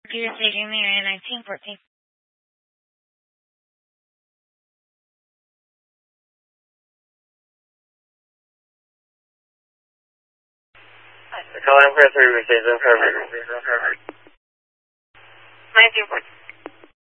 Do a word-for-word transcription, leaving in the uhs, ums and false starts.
Dear Station Mary, nineteen fourteen. Calling for three, receiving perfect. nineteen fourteen.